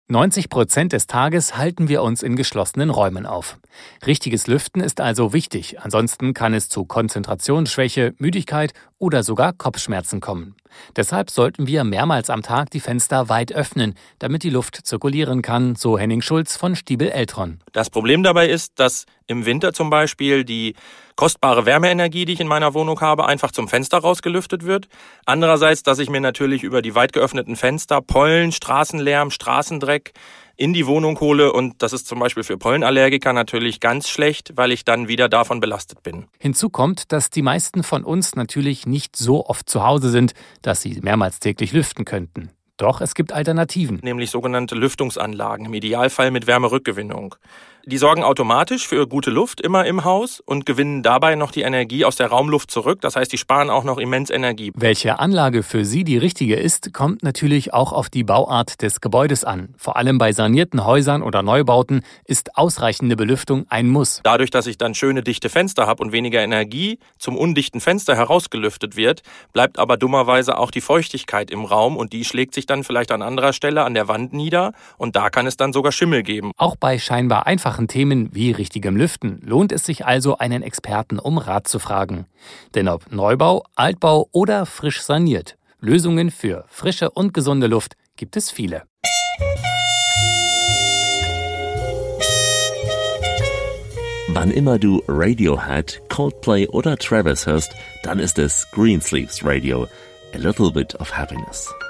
90% des Tages halten wir uns in geschlossenen Räumen auf. Richtiges Lüften ist also wichtig, ansonsten kann es zu Konzentrationsschwäche, Müdigkeit oder sogar Kopfschmerzen kommen. Deshalb sollten wir mehrmals am Tag die Fenster weit öffnen, damit die Luft zirkulieren kann, so Henning Schulz von Stiebel Eltron. Das Problem dabei ist, dass im Winter zum Beispiel die kostbare Wärmeenergie, die ich in meiner Wohnung habe, einfach zum Fenster rausgelüftet wird. Andererseits, dass ich mir natürlich über die weit geöffneten Fenster Pollen, Straßenlärm, Straßendreck in die Wohnung hole und das ist zum Beispiel für Pollenallergiker natürlich ganz schlecht, weil ich dann wieder davon belastet bin. Hinzu kommt, dass die meisten von uns natürlich nicht so oft zu Hause sind, dass sie mehrmals täglich lüften könnten. Doch es gibt Alternativen. Nämlich sogenannte Lüftungsanlagen, im Idealfall mit Wärmerückgewinnung. Die sorgen automatisch für gute Luft immer im Haus und gewinnen dabei noch die Energie aus der Raumluft zurück. Das heißt, die sparen auch noch immens Energie. Welche Anlage für Sie die richtige ist, kommt natürlich auch auf die Bauart des Gebäudes an. Vor allem bei sanierten Häusern oder Neubauten ist ausreichende Belüftung ein Muss. Dadurch, dass ich dann schöne dichte Fenster habe und weniger Energie zum undichten Fenster herausgelüftet wird, bleibt aber dummerweise auch die Feuchtigkeit im Raum und die schlägt sich dann vielleicht an anderer Stelle an der Wand nieder und da kann es dann sogar Schimmel geben. Auch bei scheinbar einfachen Themen wie richtigem Lüften lohnt es sich also, einen Experten um Rat zu fragen. Denn ob Neubau, Altbau oder frisch saniert, Lösungen für frische und gesunde Luft gibt es viele. Wann immer du Radiohead, Coldplay oder Travis hörst, dann ist es Greensleeves Radio. A little bit of happiness.